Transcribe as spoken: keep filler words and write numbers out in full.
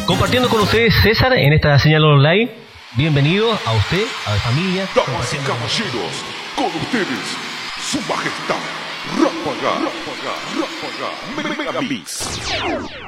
Compartiendo con ustedes, César, en esta señal online. Bienvenido a usted, a la familia. Damas y caballeros, con ustedes, su majestad, Ráfaga, Ráfaga, Ráfaga, Megamix.